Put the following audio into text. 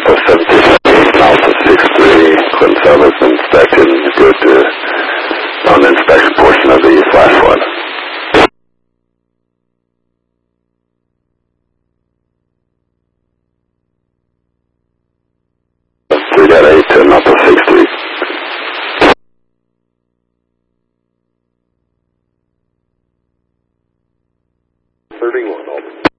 Alpha 768, Alpha 63, Clinton Service inspected, go to non-inspection portion of the flash flood. 3.8 to Alpha 63. 31, Alpha.